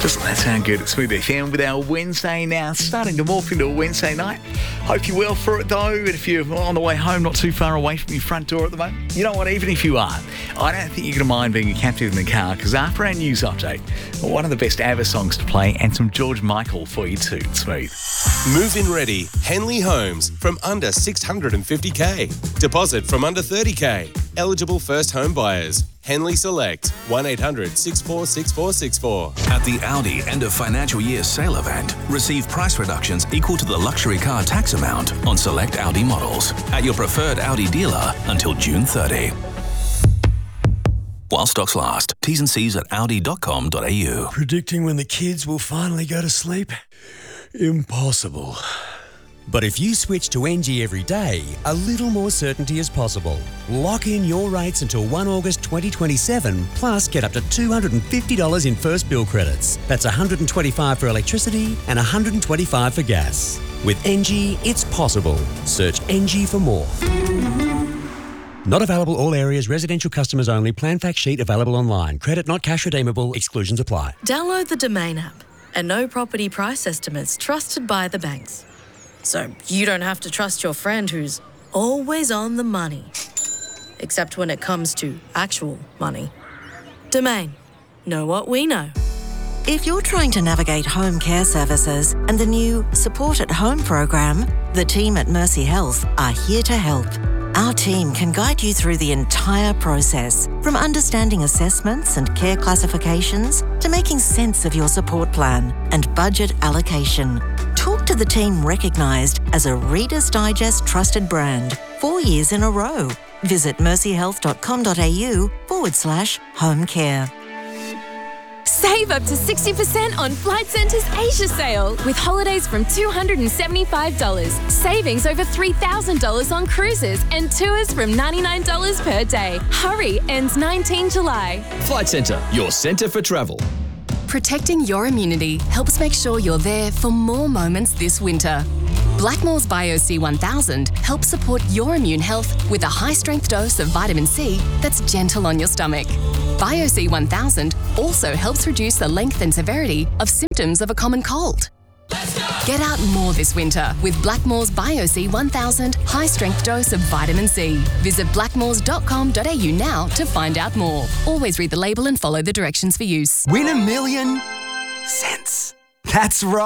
Doesn't that sound good? It's Smooth FM with our Wednesday now starting to morph into a Wednesday night. Hope you're well for it though. And if you're on the way home, not too far away from your front door at the moment, you know what, even if you are, I don't think you're going to mind being a captive in the car, because after our news update, one of the best ABBA songs to play and some George Michael for you too. It's Smooth. Move-in ready, Henley Homes, from under $650K. Deposit from under $30K. Eligible first home buyers. Henley Select, 1-800-646464. At the Audi end of financial year sale event, receive price reductions equal to the luxury car tax amount on select Audi models at your preferred Audi dealer until June 30. While stocks last. T's and C's at audi.com.au. Predicting when the kids will finally go to sleep? Impossible. But if you switch to NG every day, a little more certainty is possible. Lock in your rates until 1 August 2027, plus get up to $250 in first bill credits. That's $125 for electricity and $125 for gas. With NG, it's possible. Search NG for more. Not available all areas, residential customers only. Plan fact sheet available online. Credit not cash redeemable. Exclusions apply. Download the Domain app and know property price estimates trusted by the banks. So you don't have to trust your friend who's always on the money. Except when it comes to actual money. Domain. Know what we know. If you're trying to navigate home care services and the new Support at Home program, the team at Mercy Health are here to help. Our team can guide you through the entire process, from understanding assessments and care classifications to making sense of your support plan and budget allocation. Talk to the team recognised as a Reader's Digest trusted brand 4 years in a row. Visit mercyhealth.com.au/home care. Save up to 60% on Flight Centre's Asia sale with holidays from $275, savings over $3,000 on cruises and tours from $99 per day. Hurry, ends 19 July. Flight Centre, your centre for travel. Protecting your immunity helps make sure you're there for more moments this winter. Blackmores BioC 1000 helps support your immune health with a high-strength dose of vitamin C that's gentle on your stomach. BioC 1000 also helps reduce the length and severity of symptoms of a common cold. Get out more this winter with Blackmores BioC 1000 high-strength dose of vitamin C. Visit blackmores.com.au now to find out more. Always read the label and follow the directions for use. Win $1 million cents. That's right.